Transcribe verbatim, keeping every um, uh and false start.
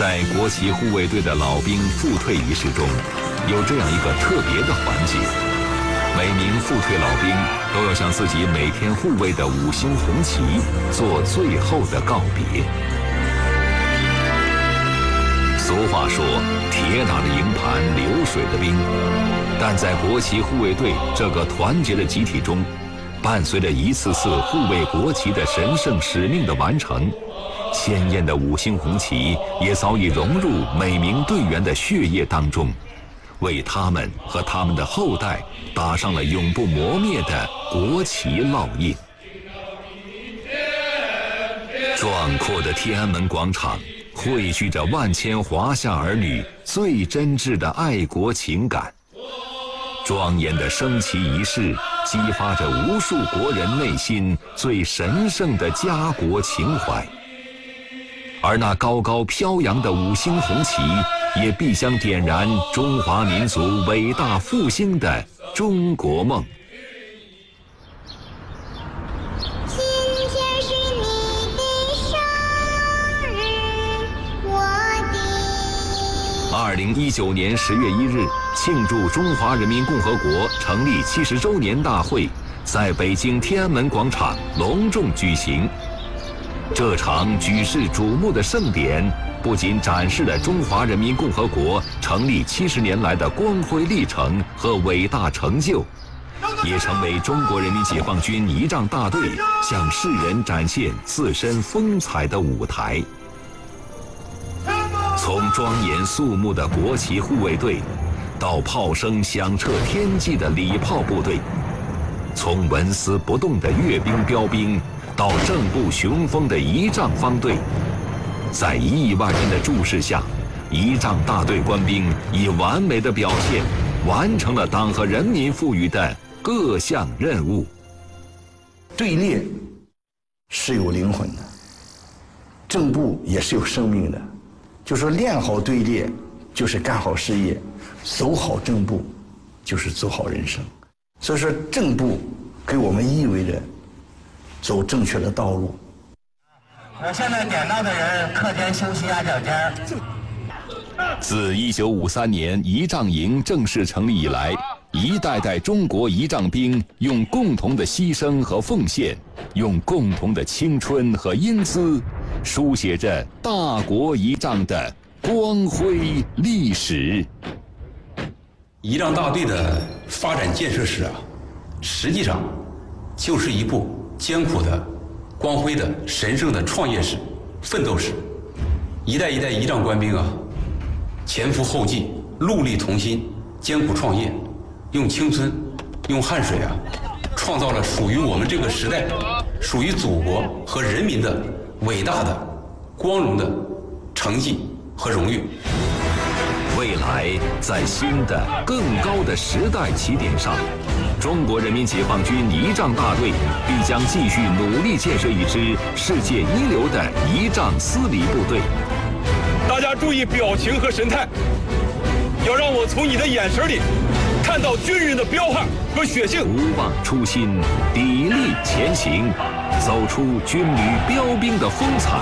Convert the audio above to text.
在国旗护卫队的老兵复退仪式中，有这样一个特别的环节：每名复退老兵都要向自己每天护卫的五星红旗做最后的告别。俗话说，铁打的营盘流水的兵，但在国旗护卫队这个团结的集体中，伴随着一次次护卫国旗的神圣使命的完成，鲜艳的五星红旗也早已融入每名队员的血液当中，为他们和他们的后代打上了永不磨灭的国旗烙印。壮阔的天安门广场汇聚着万千华夏儿女最真挚的爱国情感，庄严的升旗仪式激发着无数国人内心最神圣的家国情怀，而那高高飘扬的五星红旗也必将点燃中华民族伟大复兴的中国梦。二零一九年十月一日，庆祝中华人民共和国成立七十周年大会在北京天安门广场隆重举行。这场举世瞩目的盛典，不仅展示了中华人民共和国成立七十年来的光辉历程和伟大成就，也成为中国人民解放军仪仗大队向世人展现自身风采的舞台。从庄严肃穆的国旗护卫队，到炮声响彻天际的礼炮部队，从纹丝不动的阅兵标兵，到正步雄风的仪仗方队，在一亿万人的注视下，仪仗大队官兵以完美的表现，完成了党和人民赋予的各项任务。 队列是有灵魂的，正步也是有生命的。就说练好队列就是干好事业，走好正步就是走好人生。所以说正步给我们意味着走正确的道路。 我现在点到的人课间休息压脚尖。 自一九五三年仪仗营正式成立以来，一代代中国仪仗兵用共同的牺牲和奉献，用共同的青春和英姿，书写着大国仪仗的光辉历史。 仪仗大队的发展建设史啊，实际上就是一部艰苦的、光辉的、神圣的创业史、奋斗史。一代一代仪仗官兵啊，前赴后继，戮力同心，艰苦创业，用青春、用汗水啊，创造了属于我们这个时代、属于祖国和人民的伟大的、光荣的成绩和荣誉。 未来，在新的、更高的时代起点上，中国人民解放军仪仗大队必将继续努力建设一支世界一流的仪仗司礼部队。 大家注意表情和神态，要让我从你的眼神里看到军人的彪悍和血性。 不忘初心，砥砺前行，走出军旅标兵的风采。